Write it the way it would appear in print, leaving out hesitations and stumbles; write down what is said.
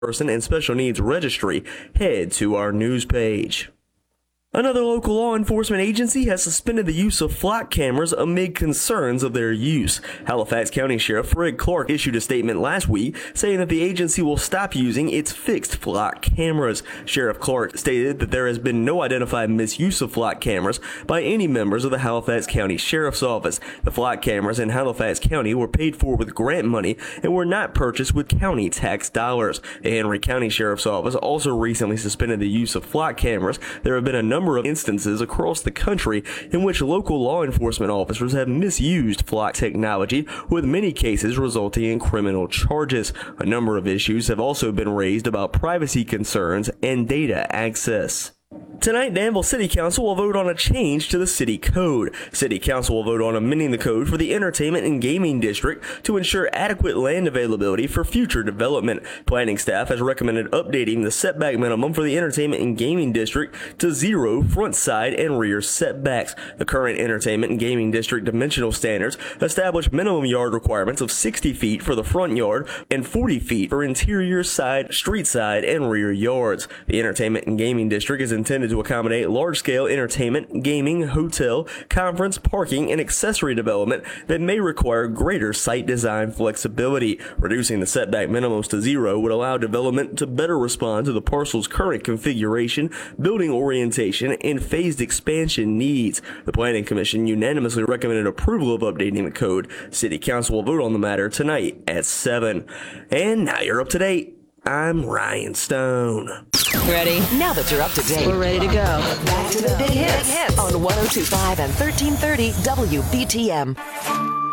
Person and Special Needs Registry, head to our news page. Another local law enforcement agency has suspended the use of flock cameras amid concerns of their use. Halifax County Sheriff Fred Clark issued a statement last week saying that the agency will stop using its fixed flock cameras. Sheriff Clark stated that there has been no identified misuse of flock cameras by any members of the Halifax County Sheriff's Office. The flock cameras in Halifax County were paid for with grant money and were not purchased with county tax dollars. The Henry County Sheriff's Office also recently suspended the use of flock cameras. There have been a number of instances across the country in which local law enforcement officers have misused flock technology, with many cases resulting in criminal charges. A number of issues have also been raised about privacy concerns and data access. Tonight, Danville City Council will vote on a change to the city code. City Council will vote on amending the code for the entertainment and gaming district to ensure adequate land availability for future development. Planning staff has recommended updating the setback minimum for the entertainment and gaming district to 0 front, side, and rear setbacks. The current entertainment and gaming district dimensional standards establish minimum yard requirements of 60 feet for the front yard and 40 feet for interior, side, street side, and rear yards. The entertainment and gaming district is intended to accommodate large-scale entertainment, gaming, hotel, conference, parking, and accessory development that may require greater site design flexibility. Reducing the setback minimums to 0 would allow development to better respond to the parcel's current configuration, building orientation, and phased expansion needs. The Planning Commission unanimously recommended approval of updating the code. City Council will vote on the matter tonight at 7. And now you're up to date. I'm Ryan Stone. Ready? Now that you're up to date, We're ready to go. Back to the big hits on 102.5 and 1330 WBTM.